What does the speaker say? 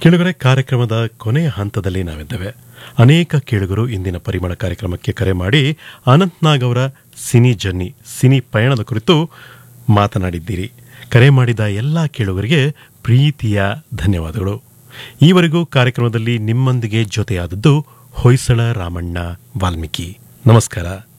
ಕೇಳುಗರೆ, ಕಾರ್ಯಕ್ರಮದ ಕೊನೆಯ ಹಂತದಲ್ಲಿ ನಾವಿದ್ದೇವೆ. ಅನೇಕ ಕೇಳುಗರು ಇಂದಿನ ಪರಿಮಳ ಕಾರ್ಯಕ್ರಮಕ್ಕೆ ಕರೆ ಮಾಡಿ ಅನಂತ್ನಾಗ್ ಅವರ ಸಿನಿ ಜರ್ನಿ, ಸಿನಿ ಪಯಣದ ಕುರಿತು ಮಾತನಾಡಿದ್ದೀರಿ. ಕರೆ ಮಾಡಿದ ಎಲ್ಲ ಕೇಳುಗರಿಗೆ ಪ್ರೀತಿಯ ಧನ್ಯವಾದಗಳು. ಈವರೆಗೂ ಕಾರ್ಯಕ್ರಮದಲ್ಲಿ ನಿಮ್ಮೊಂದಿಗೆ ಜೊತೆಯಾದದ್ದು ಹೊಯ್ಸಳ ರಾಮಣ್ಣ ವಾಲ್ಮೀಕಿ. ನಮಸ್ಕಾರ.